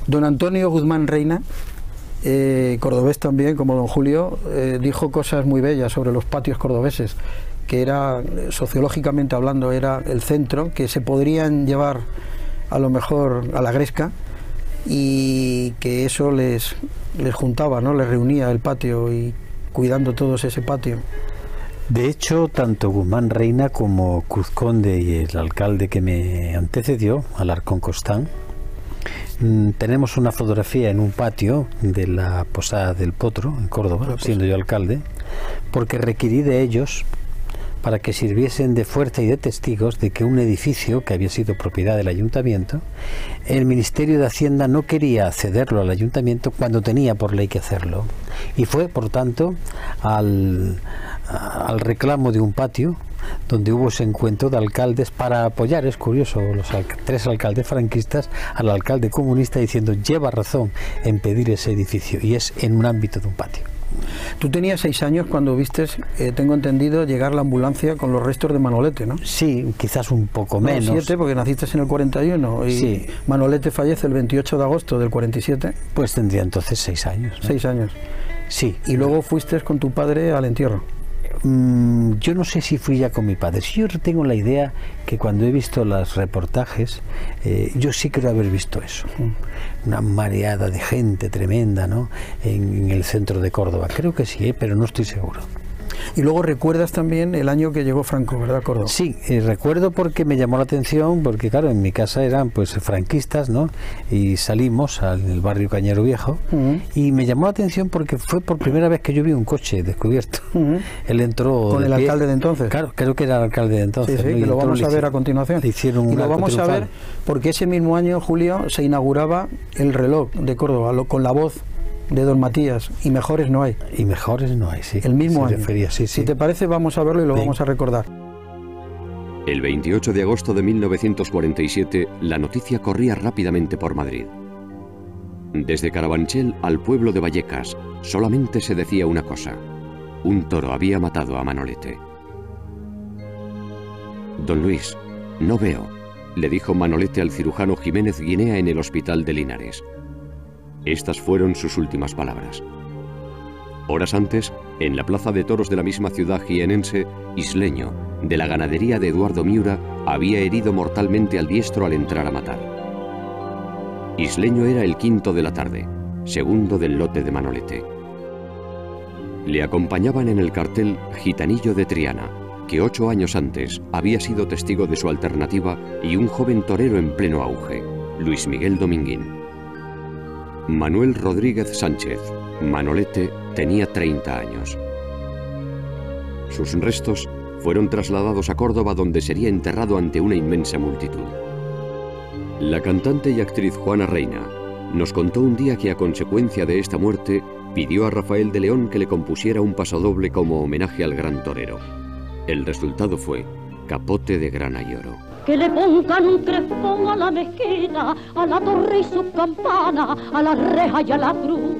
Don Antonio Guzmán Reina, cordobés también, como don Julio, dijo cosas muy bellas sobre los patios cordobeses, que era, sociológicamente hablando, era el centro, que se podrían llevar a lo mejor a la gresca, y que eso les juntaba, ¿no? Les reunía el patio y cuidando todos ese patio. De hecho, tanto Guzmán Reina como Cruz Conde y el alcalde que me antecedió, Alarcón Costán, tenemos una fotografía en un patio de la Posada del Potro, en Córdoba, siendo yo alcalde, porque requerí de ellos para que sirviesen de fuerza y de testigos de que un edificio que había sido propiedad del ayuntamiento, el Ministerio de Hacienda no quería cederlo al ayuntamiento cuando tenía por ley que hacerlo. Y fue, por tanto, al reclamo de un patio donde hubo ese encuentro de alcaldes para apoyar, es curioso, los tres alcaldes franquistas al alcalde comunista diciendo lleva razón en pedir ese edificio, y es en un ámbito de un patio. Tú tenías 6 años cuando vistes, tengo entendido, llegar la ambulancia con los restos de Manolete, ¿no? Sí, quizás un poco menos. 7, porque naciste en el 41 y sí. Manolete fallece el 28 de agosto del 47. Pues tendría entonces 6 años, ¿no? 6 años. Sí. Y luego fuiste con tu padre al entierro. Yo no sé si fui ya con mi padre. Sí, yo tengo la idea que cuando he visto los reportajes, yo sí creo haber visto eso. Una mareada de gente tremenda, ¿no? En el centro de Córdoba. Creo que sí, pero no estoy seguro. Y luego recuerdas también el año que llegó Franco, ¿verdad, Córdoba? Sí, recuerdo porque me llamó la atención, porque claro, en mi casa eran pues franquistas, ¿no? Y salimos al barrio Cañero Viejo, y me llamó la atención porque fue por primera vez que yo vi un coche descubierto. Él entró... ¿Con el alcalde de entonces? Claro, creo que era el alcalde de entonces. Sí, sí, ¿no? que lo vamos a ver a continuación. Hicieron y lo vamos a ver porque ese mismo año, Julio, se inauguraba el reloj de Córdoba, con la voz de don Matías, y mejores no hay. Y mejores no hay, sí. El mismo año. Refería, sí, sí. Si te parece, vamos a verlo y lo vamos a recordar. El 28 de agosto de 1947, la noticia corría rápidamente por Madrid. Desde Carabanchel al pueblo de Vallecas, solamente se decía una cosa: un toro había matado a Manolete. Don Luis, no veo, le dijo Manolete al cirujano Jiménez Guinea en el hospital de Linares. Estas fueron sus últimas palabras. Horas antes, en la plaza de toros de la misma ciudad jienense, Isleño, de la ganadería de Eduardo Miura, había herido mortalmente al diestro al entrar a matar. Isleño era el quinto de la tarde, segundo del lote de Manolete. Le acompañaban en el cartel Gitanillo de Triana, que 8 años antes había sido testigo de su alternativa, y un joven torero en pleno auge, Luis Miguel Dominguín. Manuel Rodríguez Sánchez, Manolete, tenía 30 años. Sus restos fueron trasladados a Córdoba, donde sería enterrado ante una inmensa multitud. La cantante y actriz Juana Reina nos contó un día que a consecuencia de esta muerte pidió a Rafael de León que le compusiera un pasodoble como homenaje al gran torero. El resultado fue Capote de grana y oro. Que le pongan un crespón a la mezquita, a la torre y sus campanas, a la reja y a la cruz.